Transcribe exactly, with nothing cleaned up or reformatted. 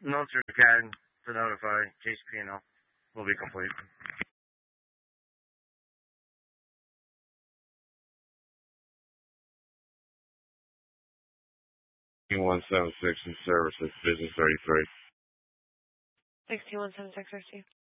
Notes are can to notify case P and L will be complete. one seven six in services, business thirty-three. sixteen one seven six,